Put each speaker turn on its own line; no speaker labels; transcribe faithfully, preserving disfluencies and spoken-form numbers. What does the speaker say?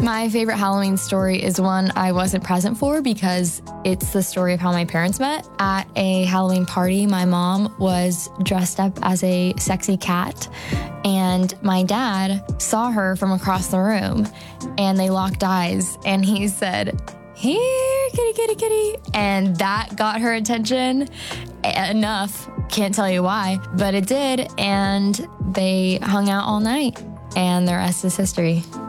My favorite Halloween story is one I wasn't present for because it's the story of how my parents met. At a Halloween party, my mom was dressed up as a sexy cat, and my dad saw her from across the room, and they locked eyes, and he said, "Here, kitty, kitty, kitty." And that got her attention enough. Can't tell you why, but it did. And they hung out all night, and the rest is history.